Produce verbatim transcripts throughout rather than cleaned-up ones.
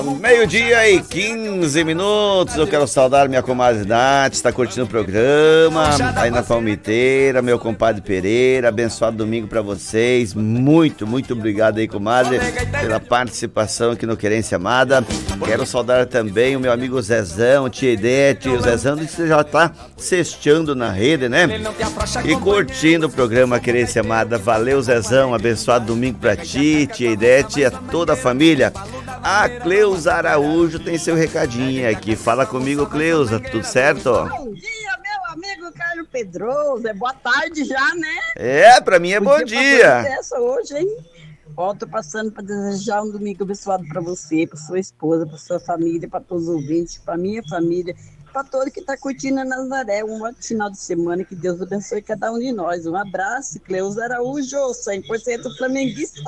Meio-dia e quinze minutos, eu quero saudar minha comadre Nath, está curtindo o programa, aí na Palmiteira, meu compadre Pereira, abençoado domingo para vocês, muito, muito obrigado aí, comadre, pela participação aqui no Querência Amada. Quero saudar também o meu amigo Zezão, tia Edete, o Zezão que já tá cesteando na rede, né? E curtindo o programa Querência Amada. Valeu, Zezão, abençoado domingo pra ti, tia Edete e a toda a família. A Cleusa Araújo tem seu recadinho aqui. Fala comigo, Cleusa, tudo certo? Bom dia, meu amigo Carlos Pedroso. É boa tarde já, né? É, pra mim é bom dia. Essa hoje, hein? Ó, tô passando para desejar um domingo abençoado para você, para sua esposa, para sua família, para todos os ouvintes, para minha família, para todo que tá curtindo a Nazaré. Um ótimo final de semana, que Deus abençoe cada um de nós. Um abraço, Cleusa Araújo, cem por cento flamenguista.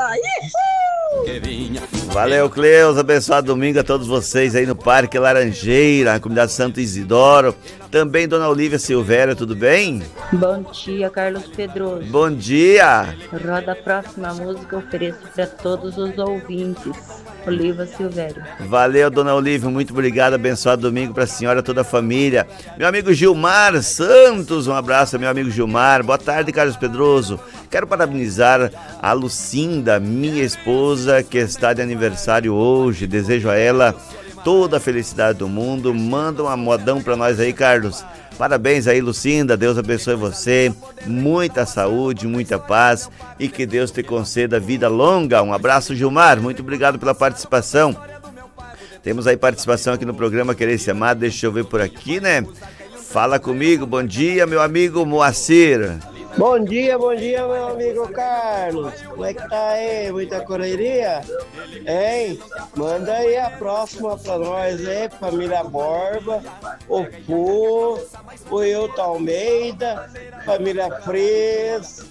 Uhul! Valeu, Cleusa, abençoado domingo a todos vocês aí no Parque Laranjeira, na comunidade Santo Isidoro. Também Dona Olívia Silvério, tudo bem? Bom dia, Carlos Pedroso. Bom dia! Roda a próxima música, eu ofereço para todos os ouvintes. Oliva Silvério. Valeu, Dona Olívia, muito obrigado, abençoado domingo para a senhora e toda a família. Meu amigo Gilmar Santos, um abraço, meu amigo Gilmar. Boa tarde, Carlos Pedroso. Quero parabenizar a Lucinda, minha esposa, que está de aniversário hoje. Desejo a ela toda a felicidade do mundo. Manda um modão para nós aí, Carlos. Parabéns aí, Lucinda, Deus abençoe você, muita saúde, muita paz e que Deus te conceda vida longa. Um abraço, Gilmar, muito obrigado pela participação. Temos aí participação aqui no programa Querência Amada, deixa eu ver por aqui, né? Fala comigo, bom dia, meu amigo Moacir. Bom dia, bom dia, meu amigo Carlos. Como é que tá aí? Muita correria? Hein? Manda aí a próxima pra nós, hein? Família Borba, o Fu, o Hilton Almeida, família Fres.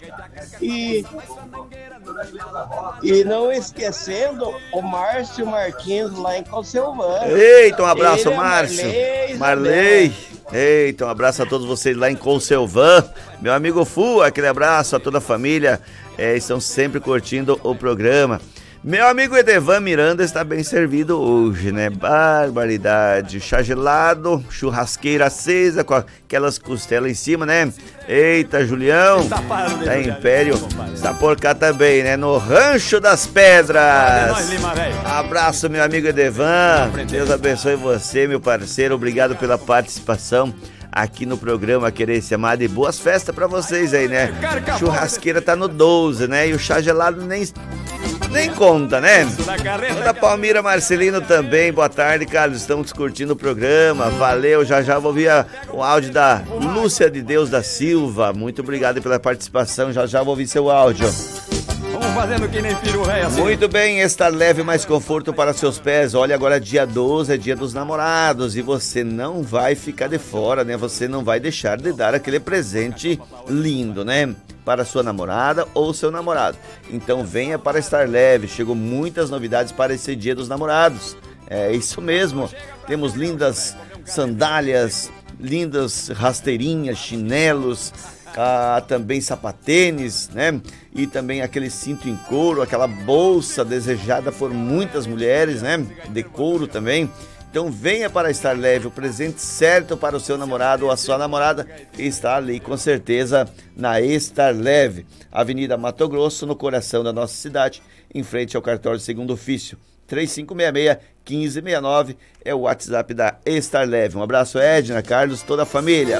E, e não esquecendo o Márcio Martins lá em Calcelvã. Eita, um abraço, Ele, Márcio. Marley. Marley. Eita, um abraço a todos vocês lá em Conselvan. Meu amigo Fu, aquele abraço a toda a família. É, estão sempre curtindo o programa. Meu amigo Edevan Miranda está bem servido hoje, né? Barbaridade. Chá gelado, churrasqueira acesa com aquelas costelas em cima, né? Eita, Julião. Tá em Império. Está por cá também, né? No Rancho das Pedras. Abraço, meu amigo Edevan. Deus abençoe você, meu parceiro. Obrigado pela participação aqui no programa Querência Amada e boas festas pra vocês aí, né? Churrasqueira tá no doze, né? E o chá gelado nem... nem conta, né? Da Palmira Marcelino também, boa tarde, Carlos, estamos curtindo o programa, valeu, já já vou ouvir a, o áudio da Lúcia de Deus da Silva, muito obrigado pela participação, já já vou ouvir seu áudio. Vamos fazendo que nem peru velho assim. Muito bem, estar leve, mais conforto para seus pés. Olha, agora dia doze é dia dos namorados e você não vai ficar de fora, né? Você não vai deixar de dar aquele presente lindo, né? Para sua namorada ou seu namorado. Então venha para estar leve, chegou muitas novidades para esse dia dos namorados. É isso mesmo, temos lindas sandálias, lindas rasteirinhas, chinelos, ah, também sapatênis, né? E também aquele cinto em couro, aquela bolsa desejada por muitas mulheres, né? De couro também. Então venha para estar leve, o presente certo para o seu namorado ou a sua namorada está ali com certeza na Estar Leve, Avenida Mato Grosso, no coração da nossa cidade, em frente ao cartório de segundo ofício. três cinco seis seis, um cinco seis nove é o WhatsApp da Estar Leve. Um abraço, Edna, Carlos, toda a família.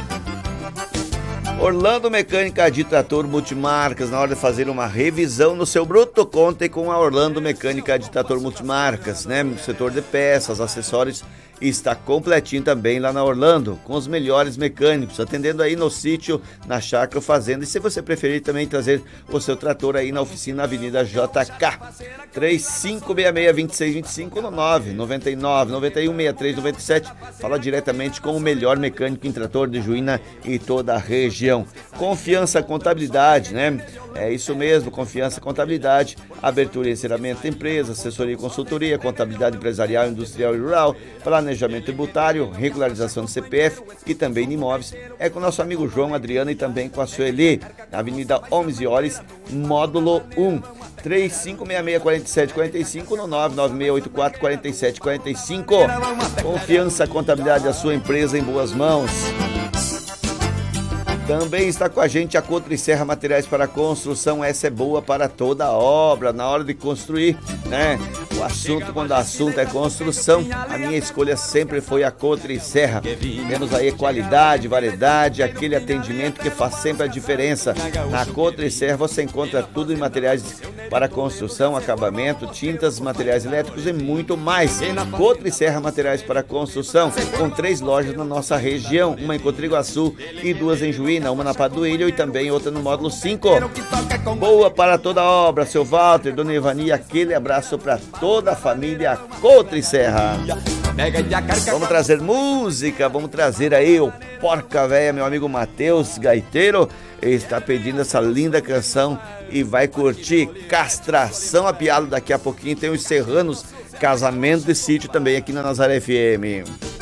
Orlando Mecânica de Trator Multimarcas, na hora de fazer uma revisão no seu bruto, conte com a Orlando Mecânica de Trator Multimarcas, né? No setor de peças, acessórios, está completinho também lá na Orlando, com os melhores mecânicos, atendendo aí no sítio, na chácara ou fazenda. E se você preferir também trazer o seu trator aí na oficina na Avenida J K, três cinco seis seis, dois seis dois cinco no nove nove nove, nove um seis três nove sete. Fala diretamente com o melhor mecânico em trator de Juína e toda a região. Confiança Contabilidade, né? É isso mesmo, Confiança Contabilidade, abertura e encerramento de empresa, assessoria e consultoria, contabilidade empresarial, industrial e rural, planejamento planejamento tributário, regularização do C P F e também de imóveis, é com o nosso amigo João Adriano e também com a Sueli, na Avenida Homes e Olhos, módulo um. três cinco seis seis, quatro sete quatro cinco no nove nove seis oito quatro, quatro sete quatro cinco. Confiança, contabilidade, a sua empresa em boas mãos. Também está com a gente a Cotri Serra Materiais para Construção. Essa é boa para toda obra, na hora de construir, né? O assunto, quando o assunto é construção, a minha escolha sempre foi a Cotri Serra. Temos aí qualidade, variedade, aquele atendimento que faz sempre a diferença. Na Cotri Serra você encontra tudo em materiais para construção, acabamento, tintas, materiais elétricos e muito mais. Cotri Serra Materiais para Construção, com três lojas na nossa região, uma em Cotriguaçu e duas em Juína, uma na Paduílio e também outra no módulo cinco. Boa para toda a obra, seu Walter, Dona Ivani, aquele abraço para toda a família Cotri Serra. Vamos trazer música, vamos trazer aí o Porca Véia, meu amigo Matheus Gaiteiro, ele está pedindo essa linda canção e vai curtir Castração a Pialo. Daqui a pouquinho tem os Serranos, Casamento de Sítio também aqui na Nazaré F M.